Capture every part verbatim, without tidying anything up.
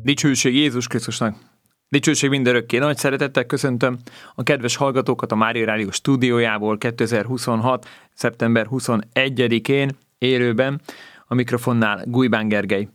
Dicsőség Jézus Krisztusnak! Dicsőség mindörökké! Nagy szeretettel köszöntöm a kedves hallgatókat a Mária Rádió stúdiójából kétezer-huszonhat. szeptember huszonegyedikén élőben, a mikrofonnál Gulybán Gergely.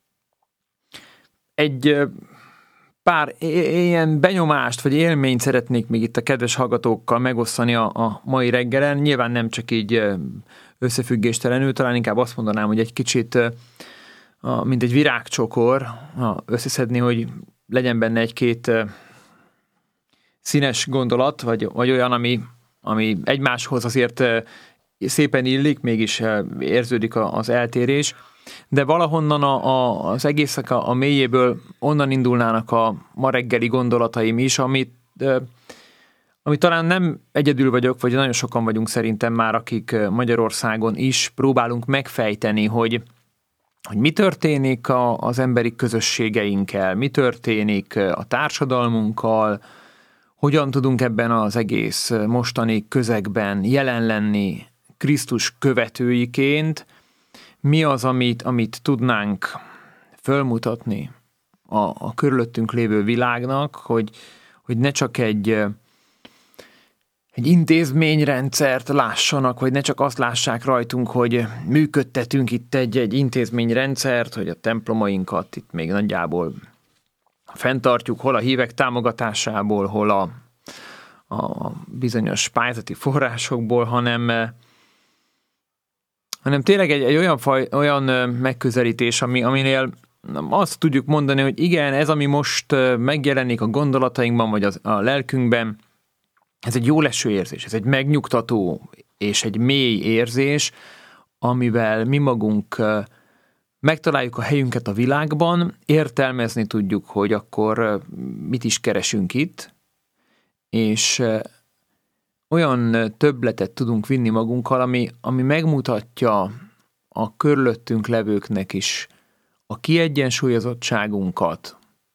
Egy pár ilyen benyomást vagy élményt szeretnék még itt a kedves hallgatókkal megosztani a, a mai reggelen. Nyilván nem csak így összefüggéstelenül, talán inkább azt mondanám, hogy egy kicsit a, mint egy virágcsokor összeszedni, hogy legyen benne egy-két színes gondolat, vagy, vagy olyan, ami, ami egymáshoz azért szépen illik, mégis érződik az eltérés, de valahonnan a, a, az egészek a, a mélyéből onnan indulnának a ma reggeli gondolataim is, amit, amit talán nem egyedül vagyok, vagy nagyon sokan vagyunk szerintem már, akik Magyarországon is próbálunk megfejteni, hogy hogy mi történik a, az emberi közösségeinkkel, mi történik a társadalmunkkal, hogyan tudunk ebben az egész mostani közegben jelen lenni Krisztus követőiként, mi az, amit, amit tudnánk fölmutatni a, a körülöttünk lévő világnak, hogy, hogy ne csak egy egy intézményrendszert lássanak, vagy ne csak azt lássák rajtunk, hogy működtetünk itt egy, egy intézményrendszert, hogy a templomainkat itt még nagyjából fenntartjuk, hol a hívek támogatásából, hol a, a bizonyos pályázati forrásokból, hanem, hanem tényleg egy, egy olyan, faj, olyan megközelítés, ami, aminél azt tudjuk mondani, hogy igen, ez, ami most megjelenik a gondolatainkban, vagy az, a lelkünkben, ez egy jó leső érzés, ez egy megnyugtató és egy mély érzés, amivel mi magunk megtaláljuk a helyünket a világban, értelmezni tudjuk, hogy akkor mit is keresünk itt, és olyan többletet tudunk vinni magunkkal, ami, ami megmutatja a körülöttünk levőknek is a kiegyensúlyozottságunkat,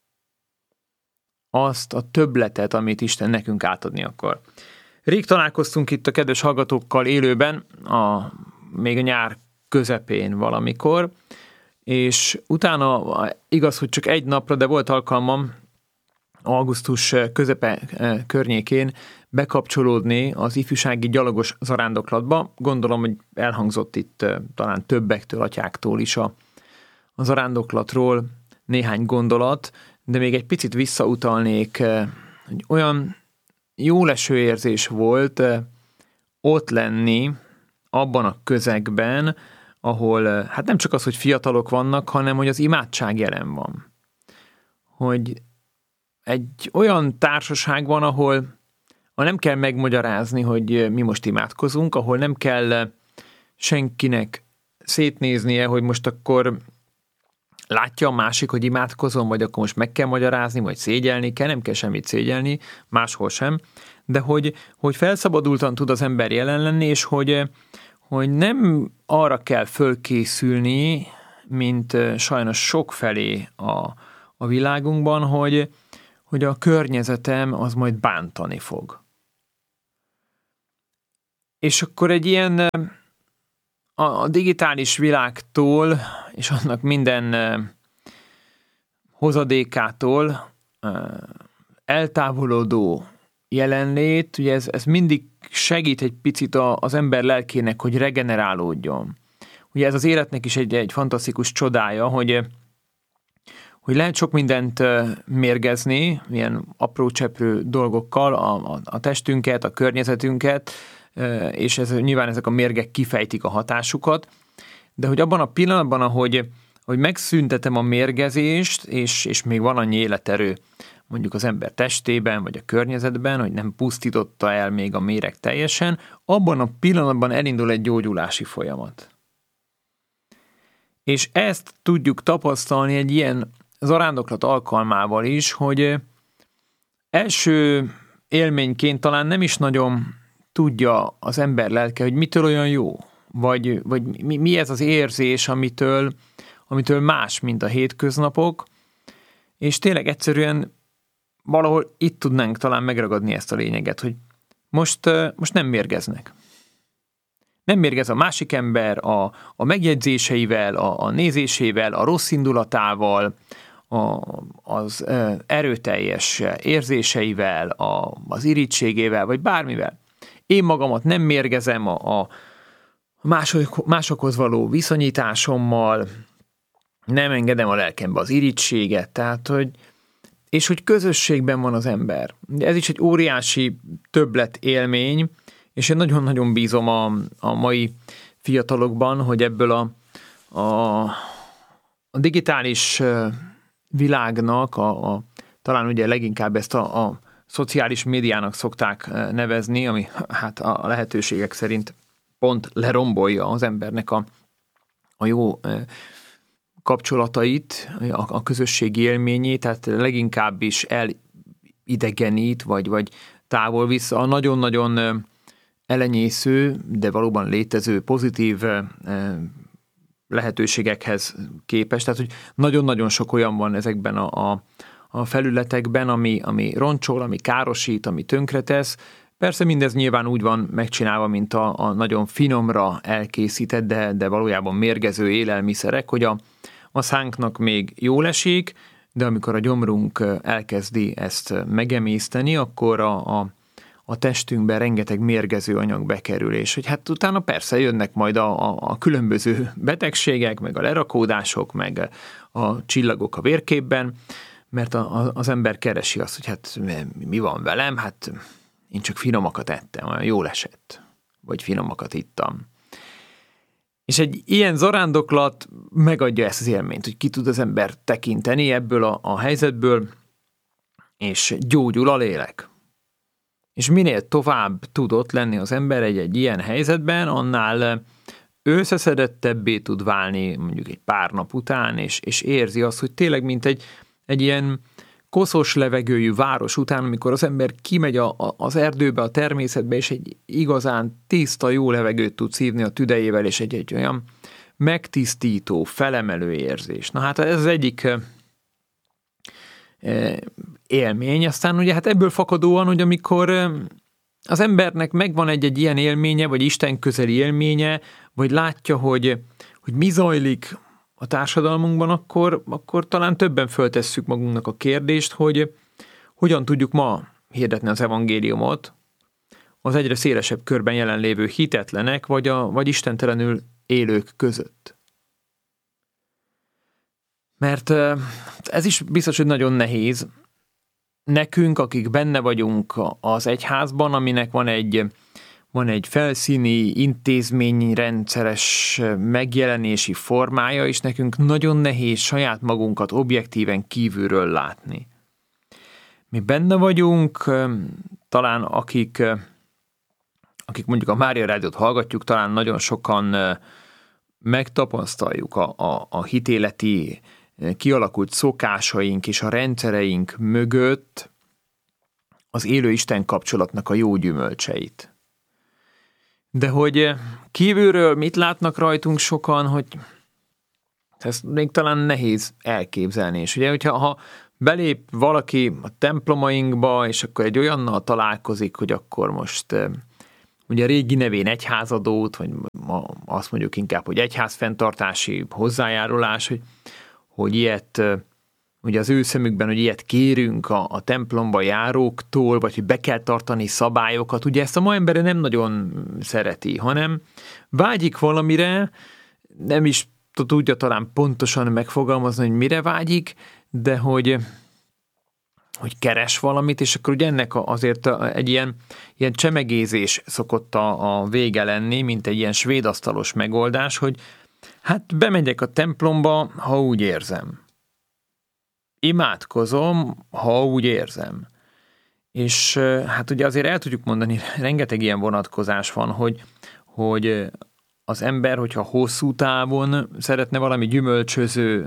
azt a többletet, amit Isten nekünk átadni akar. Rég találkoztunk itt a kedves hallgatókkal élőben, a, még a nyár közepén valamikor, és utána igaz, hogy csak egy napra, de volt alkalmam augusztus közepe környékén bekapcsolódni az ifjúsági gyalogos zarándoklatba. Gondolom, hogy elhangzott itt talán többektől, atyáktól is a, a zarándoklatról néhány gondolat, de még egy picit visszautalnék, hogy olyan jó leső érzés volt ott lenni abban a közegben, ahol hát nem csak az, hogy fiatalok vannak, hanem hogy az imádság jelen van. Hogy egy olyan társaság van, ahol, ahol nem kell megmagyarázni, hogy mi most imádkozunk, ahol nem kell senkinek szétnéznie, hogy most akkor látja a másik, hogy imádkozom, vagy akkor most meg kell magyarázni, vagy szégyelni kell, nem kell semmit szégyelni, máshol sem, de hogy, hogy felszabadultan tud az ember jelen lenni, és hogy, hogy nem arra kell fölkészülni, mint sajnos sokfelé a, a világunkban, hogy, hogy a környezetem az majd bántani fog. És akkor egy ilyen a digitális világtól és annak minden hozadékától eltávolodó jelenlét, ugye ez, ez mindig segít egy picit az ember lelkének, hogy regenerálódjon. Ugye ez az életnek is egy, egy fantasztikus csodája, hogy, hogy lehet sok mindent mérgezni, ilyen apró cseprő dolgokkal, a, a, a testünket, a környezetünket, és ez, nyilván ezek a mérgek kifejtik a hatásukat, de hogy abban a pillanatban, ahogy, hogy megszüntetem a mérgezést, és, és még van annyi életerő mondjuk az ember testében, vagy a környezetben, hogy nem pusztította el még a méreg teljesen, abban a pillanatban elindul egy gyógyulási folyamat. És ezt tudjuk tapasztalni egy ilyen zarándoklat alkalmával is, hogy első élményként talán nem is nagyon tudja az ember lelke, hogy mitől olyan jó, vagy, vagy mi, mi ez az érzés, amitől, amitől más, mint a hétköznapok, és tényleg egyszerűen valahol itt tudnánk talán megragadni ezt a lényeget, hogy most, most nem mérgeznek. Nem mérgez a másik ember a, a megjegyzéseivel, a, a nézésével, a rossz indulatával, a, az erőteljes érzéseivel, a, az irítségével, vagy bármivel. Én magamat nem mérgezem a, a mások, másokhoz való viszonyításommal, nem engedem a lelkembe az irítséget, tehát, hogy és hogy közösségben van az ember. Ez is egy óriási többlet élmény, és én nagyon-nagyon bízom a, a mai fiatalokban, hogy ebből a, a, a digitális világnak, a, a, talán ugye leginkább ezt a, a szociális médiának szokták nevezni, ami hát a lehetőségek szerint pont lerombolja az embernek a, a jó kapcsolatait, a, a közösségi élményét, tehát leginkább is elidegenít, vagy, vagy távol vissza a nagyon-nagyon elenyésző, de valóban létező pozitív lehetőségekhez képest. Tehát, hogy nagyon-nagyon sok olyan van ezekben a, a, a felületekben, ami, ami roncsol, ami károsít, ami tönkretesz. Persze mindez nyilván úgy van megcsinálva, mint a, a nagyon finomra elkészített, de, de valójában mérgező élelmiszerek, hogy a, a szánknak még jól esik, de amikor a gyomrunk elkezdi ezt megemészteni, akkor a, a, a testünkben rengeteg mérgező anyag bekerül, és hogy hát utána persze jönnek majd a, a, a különböző betegségek, meg a lerakódások, meg a csillagok a vérképben, mert a, a, az ember keresi azt, hogy hát mi van velem, hát én csak finomakat ettem, olyan jól esett, vagy finomakat ittam. És egy ilyen zarándoklat megadja ezt az élményt, hogy ki tud az ember tekinteni ebből a, a helyzetből, és gyógyul a lélek. És minél tovább tudott lenni az ember egy-egy ilyen helyzetben, annál összeszedettebbé tud válni mondjuk egy pár nap után, és, és érzi azt, hogy tényleg mint egy, egy ilyen koszos levegőjű város után, amikor az ember kimegy a, a, az erdőbe, a természetbe, és egy igazán tiszta, jó levegőt tud szívni a tüdejével, és egy, egy olyan megtisztító, felemelő érzés. Na hát ez az egyik e, élmény. Aztán ugye hát ebből fakadóan, hogy amikor az embernek megvan egy-egy ilyen élménye, vagy Isten közeli élménye, vagy látja, hogy, hogy mi zajlik a társadalmunkban, akkor, akkor talán többen föltesszük magunknak a kérdést, hogy hogyan tudjuk ma hirdetni az evangéliumot az egyre szélesebb körben jelenlévő hitetlenek, vagy, a, vagy istentelenül élők között. Mert ez is biztos, hogy nagyon nehéz. Nekünk, akik benne vagyunk az egyházban, aminek van egy van egy felszíni, intézményrendszeres megjelenési formája, és nekünk nagyon nehéz saját magunkat objektíven kívülről látni. Mi benne vagyunk, talán akik, akik mondjuk a Mária Rádiót hallgatjuk, talán nagyon sokan megtapasztaljuk a, a, a hitéleti kialakult szokásaink és a rendszereink mögött az élő Isten kapcsolatnak a jó gyümölcseit. De hogy kívülről mit látnak rajtunk sokan, hogy ezt még talán nehéz elképzelni. És ugye, hogyha ha belép valaki a templomainkba, és akkor egy olyannal találkozik, hogy akkor most ugye a régi nevén egyházadót, vagy azt mondjuk inkább, hogy egyházfenntartási hozzájárulás, hogy, hogy ilyet, ugye az ő szemükben, hogy ilyet kérünk a, a templomba járóktól, vagy hogy be kell tartani szabályokat, ugye ezt a ma embere nem nagyon szereti, hanem vágyik valamire, nem is tudja talán pontosan megfogalmazni, hogy mire vágyik, de hogy, hogy keres valamit, és akkor ugye ennek azért egy ilyen, ilyen csemegézés szokott a, a vége lenni, mint egy ilyen svédasztalos megoldás, hogy hát bemegyek a templomba, ha úgy érzem. Imádkozom, ha úgy érzem. És hát ugye azért el tudjuk mondani, rengeteg ilyen vonatkozás van, hogy, hogy az ember, hogyha hosszú távon szeretne valami gyümölcsöző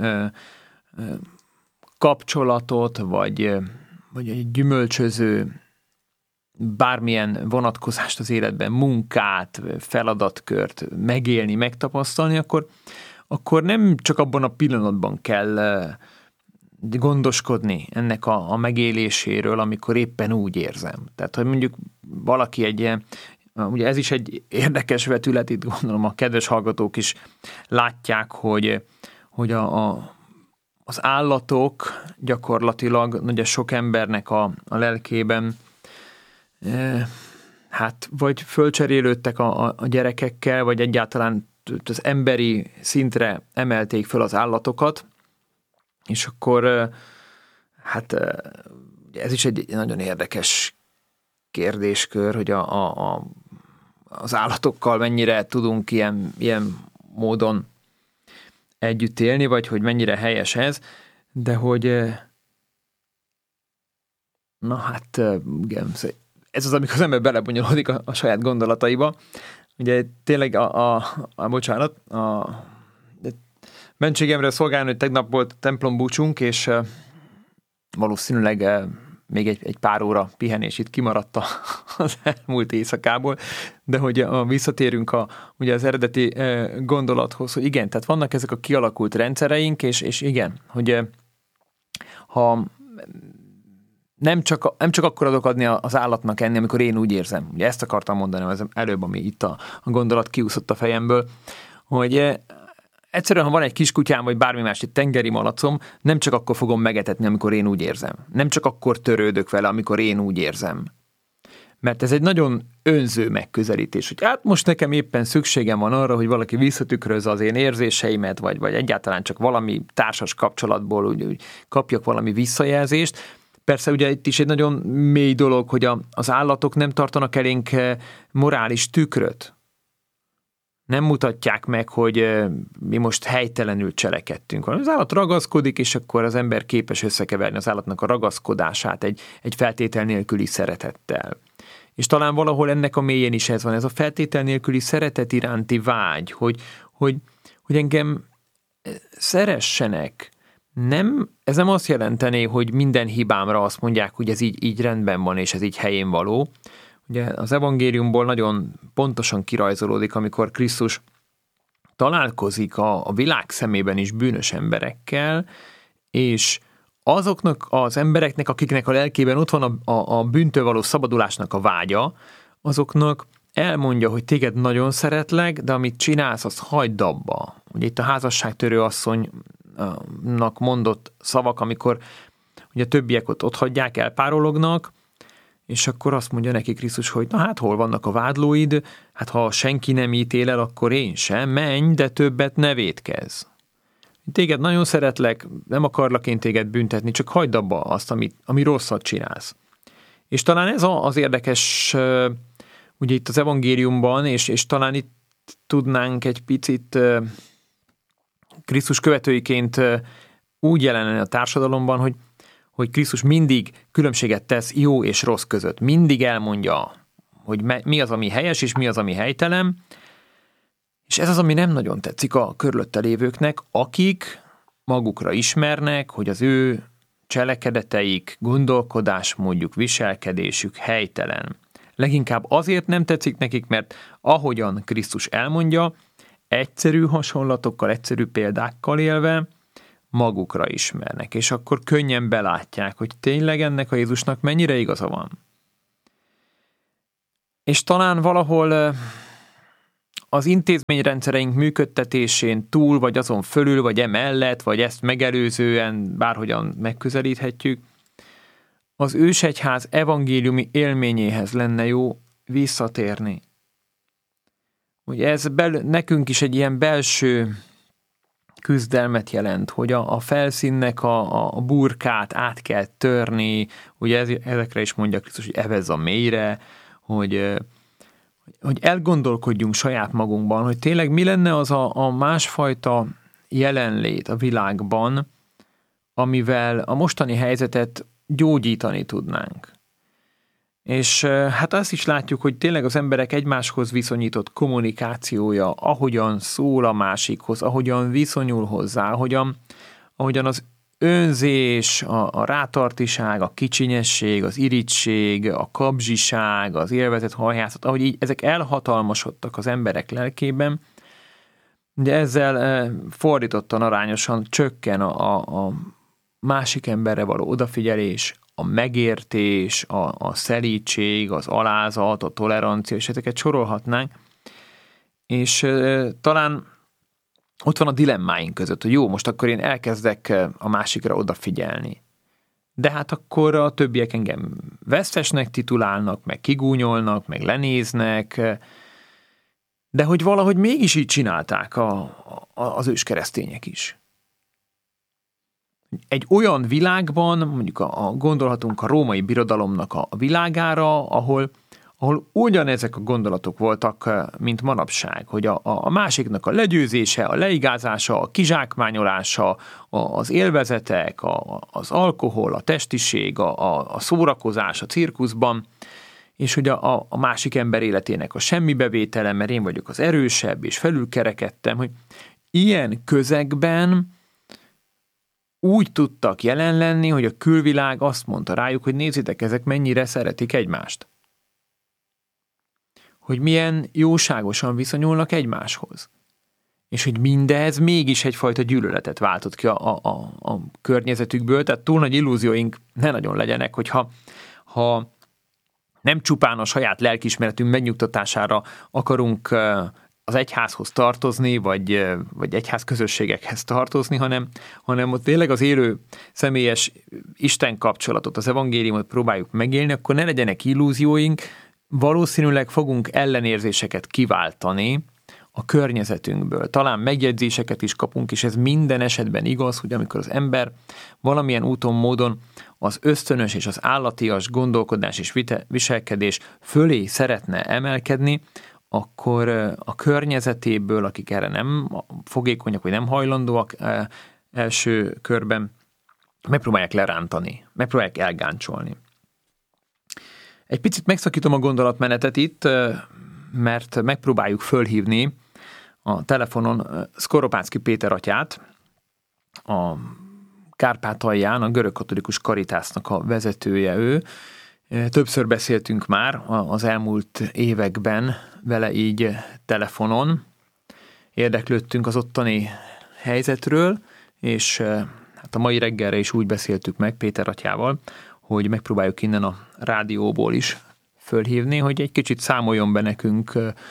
kapcsolatot, vagy, vagy egy gyümölcsöző bármilyen vonatkozást az életben, munkát, feladatkört megélni, megtapasztalni, akkor, akkor nem csak abban a pillanatban kell gondoskodni ennek a, a megéléséről, amikor éppen úgy érzem. Tehát, hogy mondjuk valaki egy ilyen, ugye ez is egy érdekes vetület, itt gondolom a kedves hallgatók is látják, hogy, hogy a, a, az állatok gyakorlatilag ugye sok embernek a, a lelkében e, hát vagy fölcserélődtek a, a gyerekekkel, vagy egyáltalán az emberi szintre emelték föl az állatokat, és akkor hát ez is egy nagyon érdekes kérdéskör, hogy a, a, a, az állatokkal mennyire tudunk ilyen, ilyen módon együtt élni, vagy hogy mennyire helyes ez, de hogy na hát igen, ez az, amikor az ember belebonyolódik a, a saját gondolataiba. Ugye tényleg a, a, a bocsánat, a mentségemre szolgálni, hogy tegnap volt templombúcsunk, és valószínűleg még egy, egy pár óra pihenés itt kimaradt az elmúlt éjszakából, de hogy a, visszatérünk a, ugye az eredeti gondolathoz, hogy igen, tehát vannak ezek a kialakult rendszereink, és, és igen, hogy ha nem csak, nem csak akkor adok adni az állatnak enni, amikor én úgy érzem. Ugye ezt akartam mondani az előbb, ami itt a, a gondolat kiúszott a fejemből, hogy egyszerűen, ha van egy kiskutyám, vagy bármi más, egy tengeri malacom, nem csak akkor fogom megetetni, amikor én úgy érzem. Nem csak akkor törődök vele, amikor én úgy érzem. Mert ez egy nagyon önző megközelítés, hogy hát most nekem éppen szükségem van arra, hogy valaki visszatükrözze az én érzéseimet, vagy, vagy egyáltalán csak valami társas kapcsolatból úgy, úgy kapjak valami visszajelzést. Persze ugye itt is egy nagyon mély dolog, hogy a, az állatok nem tartanak elénk morális tükröt. Nem mutatják meg, hogy mi most helytelenül cselekedtünk. Az állat ragaszkodik, és akkor az ember képes összekeverni az állatnak a ragaszkodását egy, egy feltétel nélküli szeretettel. És talán valahol ennek a mélyén is ez van, ez a feltétel nélküli szeretet iránti vágy, hogy, hogy, hogy engem szeressenek. Nem, ez nem azt jelenteni, hogy minden hibámra azt mondják, hogy ez így, így rendben van, és ez így helyén való. Ugye az evangéliumból nagyon pontosan kirajzolódik, amikor Krisztus találkozik a, a világ szemében is bűnös emberekkel, és azoknak az embereknek, akiknek a lelkében ott van a, a, a bűntől való szabadulásnak a vágya, azoknak elmondja, hogy téged nagyon szeretlek, de amit csinálsz, azt hagyd abba. Ugye itt a házasságtörő asszonynak mondott szavak, amikor ugye a többiek ott, ott hagyják, elpárolognak, és akkor azt mondja neki Krisztus, hogy na hát hol vannak a vádlóid, hát ha senki nem ítél el, akkor én sem, menj, de többet ne vétkezz. Téged nagyon szeretlek, nem akarlak én téged büntetni, csak hagyd abba azt, ami, ami rosszat csinálsz. És talán ez az érdekes, ugye itt az evangéliumban, és, és talán itt tudnánk egy picit Krisztus követőiként úgy jelenni a társadalomban, hogy hogy Krisztus mindig különbséget tesz jó és rossz között. Mindig elmondja, hogy mi az, ami helyes, és mi az, ami helytelen. És ez az, ami nem nagyon tetszik a körülötte lévőknek, akik magukra ismernek, hogy az ő cselekedeteik, gondolkodásmódjuk, viselkedésük helytelen. Leginkább azért nem tetszik nekik, mert ahogyan Krisztus elmondja, egyszerű hasonlatokkal, egyszerű példákkal élve, magukra ismernek, és akkor könnyen belátják, hogy tényleg ennek a Jézusnak mennyire igaza van. És talán valahol az intézményrendszereink működtetésén túl, vagy azon fölül, vagy emellett, vagy ezt megelőzően bárhogyan megközelíthetjük, az ősegyház evangéliumi élményéhez lenne jó visszatérni. Ugye ez bel- nekünk is egy ilyen belső küzdelmet jelent, hogy a, a felszínnek a, a burkát át kell törni, ugye ez, ezekre is mondja Krisztus, hogy evezz a mélyre, hogy, hogy elgondolkodjunk saját magunkban, hogy tényleg mi lenne az a, a másfajta jelenlét a világban, amivel a mostani helyzetet gyógyítani tudnánk. És hát azt is látjuk, hogy tényleg az emberek egymáshoz viszonyított kommunikációja, ahogyan szól a másikhoz, ahogyan viszonyul hozzá, ahogyan, ahogyan az önzés, a, a rátartiság, a kicsinyesség, az irigység, a kabzsiság, az élvezett hajhászat, ahogy így ezek elhatalmasodtak az emberek lelkében, de ezzel fordítottan arányosan csökken a, a, a másik emberre való odafigyelés, a megértés, a, a szelídség, az alázat, a tolerancia, és ezeket sorolhatnánk. És e, talán ott van a dilemmáink között, hogy jó, most akkor én elkezdek a másikra odafigyelni. De hát akkor a többiek engem vesztesnek titulálnak, meg kigúnyolnak, meg lenéznek, de hogy valahogy mégis így csinálták a, a, az őskeresztények is. Egy olyan világban, mondjuk a, a gondolhatunk a római birodalomnak a, a világára, ahol, ahol ugyanezek a gondolatok voltak, mint manapság, hogy a, a másiknak a legyőzése, a leigázása, a kizsákmányolása, a, az élvezetek, a, az alkohol, a testiség, a, a szórakozás a cirkuszban, és hogy a, a, a másik ember életének a semmibevétele, mert én vagyok az erősebb, és felülkerekedtem, hogy ilyen közegben úgy tudtak jelen lenni, hogy a külvilág azt mondta rájuk, hogy nézzétek, ezek mennyire szeretik egymást. Hogy milyen jóságosan viszonyulnak egymáshoz. És hogy mindez mégis egyfajta gyűlöletet váltott ki a, a, a környezetükből, tehát túl nagy illúzióink ne nagyon legyenek, hogyha ha nem csupán a saját lelkiismeretünk megnyugtatására akarunk az egyházhoz tartozni, vagy, vagy egyház közösségekhez tartozni, hanem, hanem ott tényleg az élő személyes Isten kapcsolatot, az evangéliumot próbáljuk megélni, akkor ne legyenek illúzióink, valószínűleg fogunk ellenérzéseket kiváltani a környezetünkből. Talán megjegyzéseket is kapunk, és ez minden esetben igaz, hogy amikor az ember valamilyen úton, módon az ösztönös és az állatias gondolkodás és viselkedés fölé szeretne emelkedni, akkor a környezetéből, akik erre nem fogékonyak, vagy nem hajlandóak első körben, megpróbálják lerántani, megpróbálják elgáncsolni. Egy picit megszakítom a gondolatmenetet itt, mert megpróbáljuk fölhívni a telefonon Szkoropáczky Péter atyát, a Kárpátalján a görögkatolikus Karitásznak a vezetője ő. Többször beszéltünk már az elmúlt években vele így telefonon. Érdeklődtünk az ottani helyzetről, és hát a mai reggelre is úgy beszéltük meg Péter atyával, hogy megpróbáljuk innen a rádióból is fölhívni, hogy egy kicsit számoljon be nekünk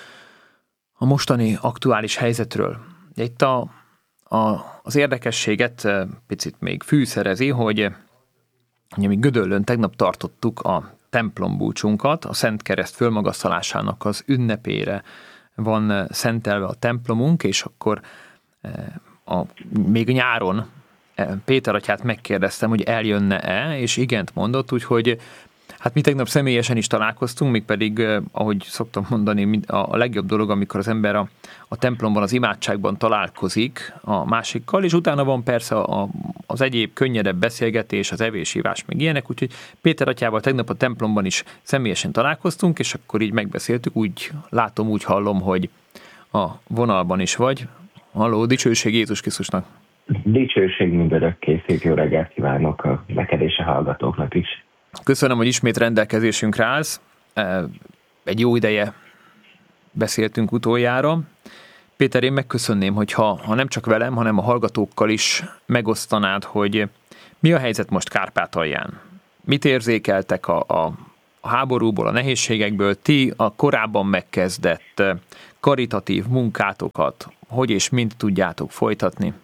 a mostani aktuális helyzetről. Itt a, a, az érdekességet picit még fűszerezi, hogy ugye mi Gödöllőn tegnap tartottuk a templombúcsunkat, a Szent Kereszt fölmagasztalásának az ünnepére van szentelve a templomunk, és akkor a, még nyáron Péter atyát megkérdeztem, hogy eljönne-e, és igent mondott, úgyhogy hát mi tegnap személyesen is találkoztunk, még pedig, ahogy szoktam mondani, a legjobb dolog, amikor az ember a, a templomban, az imádságban találkozik a másikkal, és utána van persze a, az egyéb könnyedebb beszélgetés, az evésívás, meg ilyenek, úgyhogy Péter atyával tegnap a templomban is személyesen találkoztunk, és akkor így megbeszéltük, úgy látom, úgy hallom, hogy a vonalban is vagy. Halló, dicsőség Jézus Krisztusnak! Dicsőség mindörökké, szép jó reggelt kívánok a neked és a hallgatóknak is. Köszönöm, hogy ismét rendelkezésünkre állsz. Egy jó ideje beszéltünk utoljára. Péter, én megköszönném, hogyha ha nem csak velem, hanem a hallgatókkal is megosztanád, hogy mi a helyzet most Kárpátalján. Mit érzékeltek a, a, a háborúból, a nehézségekből, ti a korábban megkezdett karitatív munkátokat, hogy és mint tudjátok folytatni?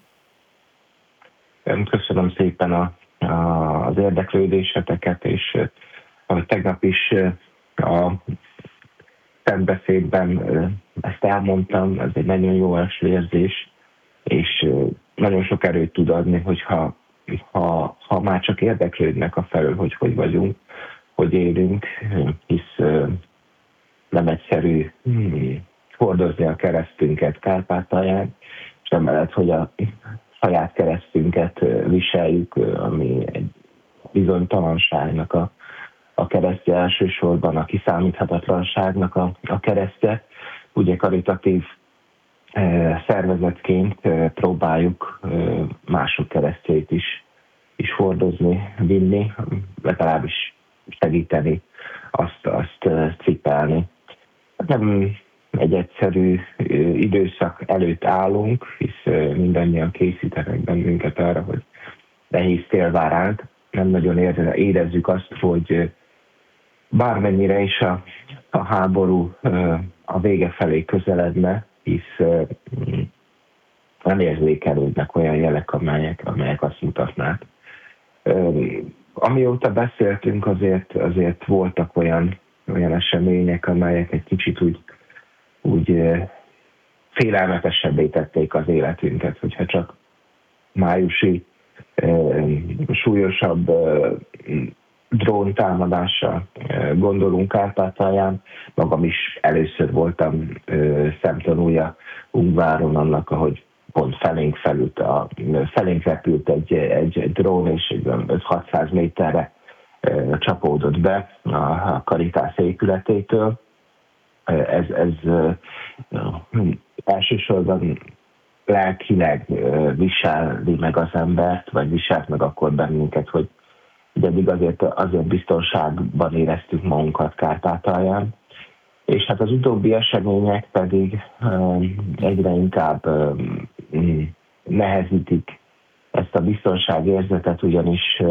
Köszönöm szépen a, a, az érdeklődéseteket, és ahogy tegnap is a szentbeszédben ezt elmondtam, ez egy nagyon jó első érzés, és nagyon sok erőt tud adni, hogyha ha, ha már csak érdeklődnek a felől, hogy hogy vagyunk, hogy élünk, hisz nem egyszerű hordozni a keresztünket Kárpátalján, és emellett, hogy a saját keresztünket viseljük, ami egy bizonytalanságnak a, a keresztje elsősorban, a kiszámíthatatlanságnak a, a keresztje. Ugye karitatív e, szervezetként e, próbáljuk e, mások keresztjét is, is hordozni, vinni, legalábbis segíteni, azt, azt e, cipelni. Nem egy egyszerű időszak előtt állunk, hisz mindannyian készítenek bennünket arra, hogy nehéz tél vár ránk. Nem nagyon érezzük azt, hogy bármennyire is a, a háború a vége felé közeledne, hisz nem érzékelődnek olyan jelek, amelyek, amelyek azt mutatnák. Amióta beszéltünk, azért, azért voltak olyan, olyan események, amelyek egy kicsit úgy, úgy félelmetesebbé tették az életünket, hogyha csak májusi súlyosabb dróntámadásra gondolunk Kárpátalján. Magam is először voltam szemtanúja Ungváron annak, ahogy pont felénk felült, a, felénk repült egy, egy, egy drón, és öt-hatszáz méterre csapódott be a Caritas épületétől. Ez, ez elsősorban lelkileg viseli meg az embert, vagy viselt meg akkor bennünket, hogy eddig azért, azért biztonságban éreztük magunkat Kárpátalján. És hát az utóbbi események pedig egyre inkább nehezítik ezt a biztonságérzetet, ugyanis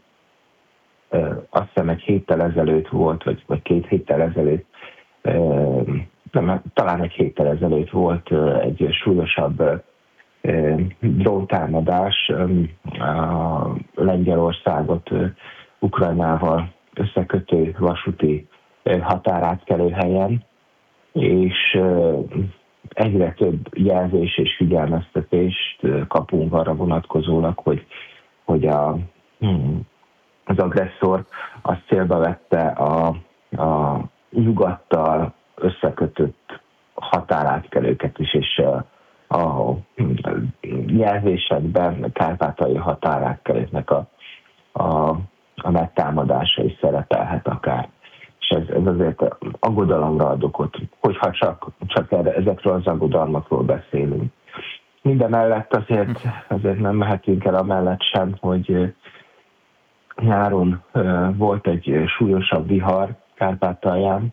azt hiszem egy héttel ezelőtt volt, vagy, vagy két héttel ezelőtt, nem, talán egy héttel ezelőtt volt egy súlyosabb dróntámadás a Lengyelországot Ukrajnával összekötő vasúti határátkelő helyen, és egyre több jelzés és figyelmeztetést kapunk arra vonatkozólag, hogy, hogy a, az agresszor azt célba vette a, a nyugattal összekötött határátkelőket is, és a jelzésekben kárpátaljai határátkelőknek a, a, a megtámadása is szerepelhet akár. És ez, ez azért aggodalomra ad okot, hogyha csak, csak erre, ezekről az aggodalmakról beszélünk. Mindemellett azért, azért nem mehetünk el amellett sem, hogy nyáron volt egy súlyosabb vihar Kárpátalján,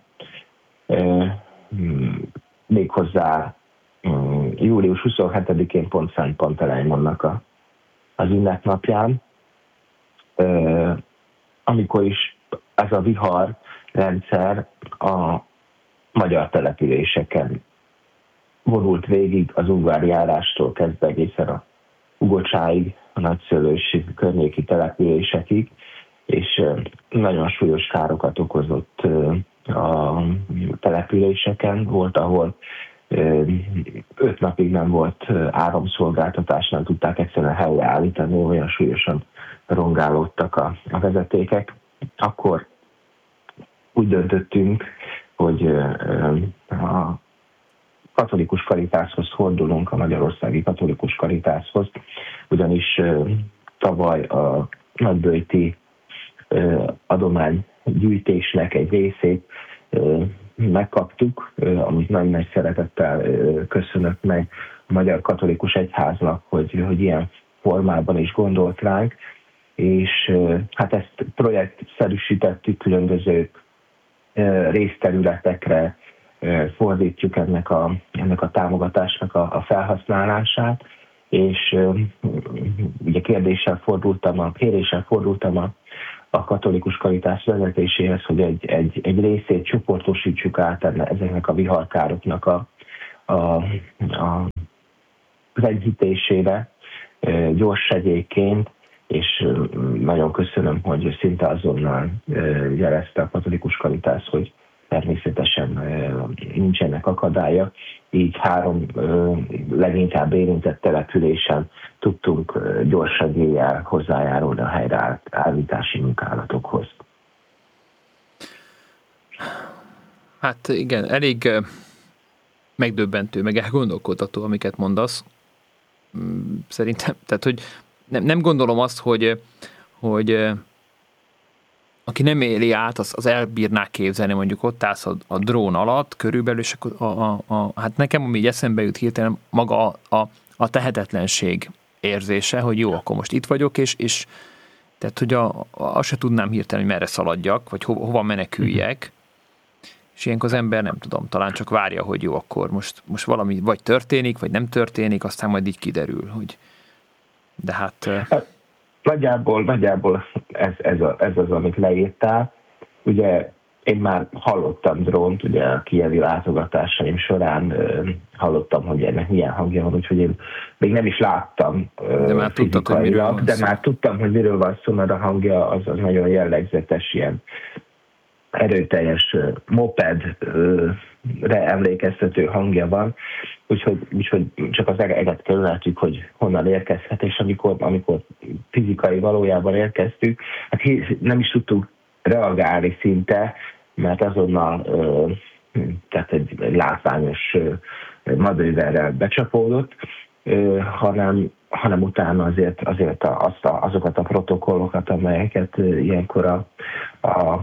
méghozzá július huszonhetedikén pont Szent Panteleimonnak a, az ünnepnapján, amikor is ez a vihar rendszer a magyar településeken vonult végig, az Ungvár járástól kezdve egészen a Ugocsáig, a Nagyszőlősi környéki településekig, és nagyon súlyos károkat okozott a településeken. Volt, ahol öt napig nem volt áramszolgáltatás, nem tudták egyszerűen helyreállítani, olyan súlyosan rongálódtak a, a vezetékek. Akkor úgy döntöttünk, hogy a katolikus Caritashoz fordulunk, a Magyarországi Katolikus Caritashoz, ugyanis tavaly a nagyböjti adománygyűjtésnek egy részét megkaptuk, amit nagyon nagy szeretettel köszönök meg a Magyar Katolikus Egyháznak, hogy, hogy ilyen formában is gondolt ránk, és hát ezt projektszerűsítettük, különböző részterületekre fordítjuk ennek a, ennek a támogatásnak a, a felhasználását, és ugye kérdéssel fordultam, a kéréssel fordultam a, a katolikus Caritas vezetéséhez, hogy egy, egy, egy részét csoportosítsuk át ezeknek a viharkároknak a, a, a, az enyhítésére gyors segélyként, és nagyon köszönöm, hogy szinte azonnal jelezte a katolikus Caritas, hogy természetesen nincsenek akadálya. Így három leginkább érintett településen tudtunk gyors segéllyel hozzájárulni a helyreállítási munkálatokhoz. Hát igen, elég megdöbbentő, meg elgondolkodtató, amiket mondasz. Szerintem, tehát, hogy nem, nem gondolom azt, hogy, hogy aki nem éli át, az, az elbírná képzelni, mondjuk ott állsz a, a drón alatt körülbelül, és akkor a, a, a, hát nekem, ami így eszembe jut hirtelen, maga a, a, a tehetetlenség érzése, hogy jó, akkor most itt vagyok, és, és tehát, hogy a, a, azt se tudnám hirtelen, hogy merre szaladjak, vagy ho, hova meneküljek, és ilyenkor az ember, nem tudom, talán csak várja, hogy jó, akkor most, most valami vagy történik, vagy nem történik, aztán majd így kiderül, hogy de hát... Nagyjából, nagyjából ez, ez, a, ez az, amit leírtál. Ugye én már hallottam drónt, ugye a kijevi látogatásaim során hallottam, hogy ennek milyen hangja van, úgyhogy én még nem is láttam de már tudtad, hogy miről van de szó. már tudtam, hogy miről van szó, mert a hangja az, az nagyon jellegzetes, ilyen erőteljes mopedre emlékeztető hangja van, úgyhogy, úgyhogy csak az eget kerülhetjük, hogy honnan érkezhet, és amikor, amikor fizikai valójában érkeztük, hát nem is tudtuk reagálni szinte, mert azonnal tehát egy, egy látványos madőverrel becsapódott, hanem, hanem utána azért, azért azt a, azokat a protokollokat, amelyeket ilyenkor a, a,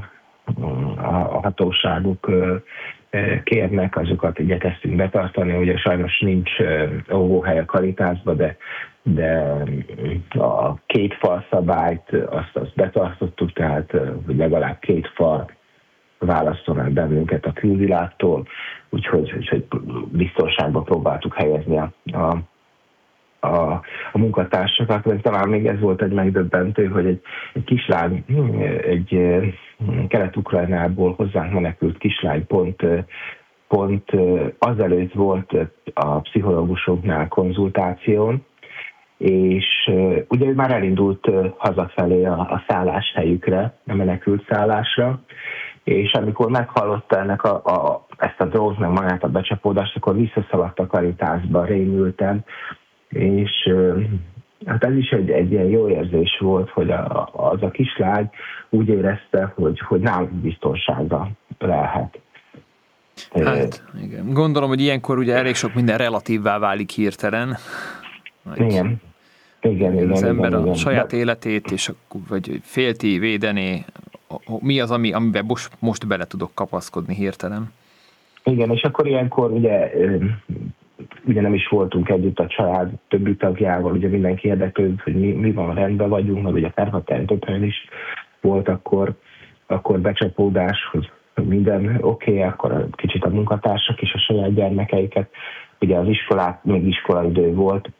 a hatóságok kérnek, azokat igyekeztünk betartani. Ugye sajnos nincs óvóhely a Caritasban, de, de a két fal szabályt azt, azt betartottuk, tehát hogy legalább két fal válaszol el bennünket a külvilágtól, úgyhogy, úgyhogy biztonságban próbáltuk helyezni a, a, a, a munkatársakat, mert talán még ez volt egy megdöbbentő, hogy egy, egy kislány, egy Kelet-Ukrajnából hozzánk menekült kislány pont, pont azelőtt volt a pszichológusoknál konzultáción, és ugye ő már elindult hazafelé a, a szálláshelyükre, a menekült szállásra, és amikor meghallotta ennek a, a, ezt a drónt, meg magát a becsapódást, akkor visszaszaladt a Caritasba rémülten, és hát ez is egy, egy ilyen jó érzés volt, hogy a, az a kislány úgy érezte, hogy, hogy nálunk biztonságban lehet. Hát, igen. Gondolom, hogy ilyenkor ugye elég sok minden relatívvá válik hirtelen. Igen. Igen, igen, az igen, ember igen, a igen. saját életét, és akkor, vagy félti, védené, mi az, ami, amiben most, most bele tudok kapaszkodni hirtelen. Igen, és akkor ilyenkor ugye, ugye nem is voltunk együtt a család többi tagjával, ugye mindenki érdeklődött, hogy mi, mi van, rendben vagyunk, mert ugye Ferhatán többen is volt akkor, akkor becsapódás, hogy minden oké, okay, akkor kicsit a munkatársak és a saját gyermekeiket, ugye az iskolák, még iskolaidő volt,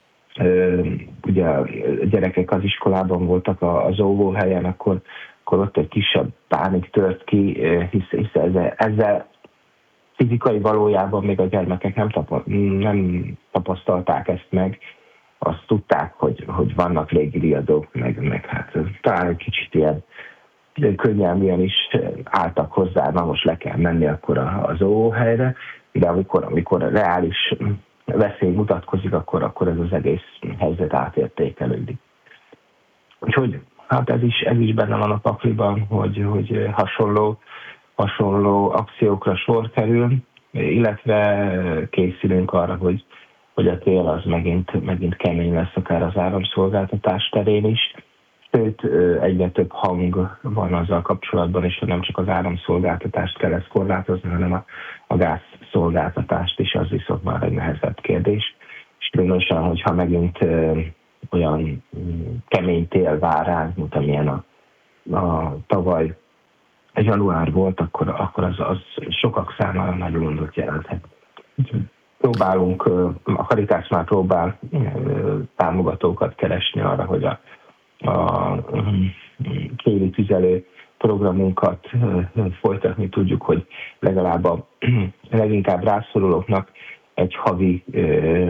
ugye a gyerekek az iskolában voltak az óvóhelyen, akkor, akkor ott egy kisebb pánik tört ki, hisz, hisz ezzel, ezzel fizikai valójában még a gyermekek nem, tapa, nem tapasztalták ezt meg, azt tudták, hogy, hogy vannak légiriadók, meg, meg hát talán egy kicsit ilyen könnyelműen is álltak hozzá, na most le kell menni akkor az óvóhelyre, de amikor, amikor reális veszély mutatkozik, akkor, akkor ez az egész helyzet átértékelődik. Úgyhogy hát ez is, ez is benne van a pakliban, hogy, hogy hasonló, hasonló akciókra sor kerül, illetve készülünk arra, hogy, hogy a tél az megint, megint kemény lesz akár az áramszolgáltatás terén is. Sőt, egyre több hang van azzal kapcsolatban, és nem csak az áramszolgáltatást kell ezt korlátozni, hanem a, a gázszolgáltatást is, az viszont már egy nehezebb kérdés. És különösen, hogyha megint ö, olyan kemény tél vár ránk, mint amilyen a, a tavaly január volt, akkor, akkor az, az sokak számára nagy gondot jelenthet. Próbálunk, a Caritas már próbál támogatókat keresni arra, hogy a a téli tüzelő programunkat folytatni tudjuk, hogy legalább a leginkább rászorulóknak egy havi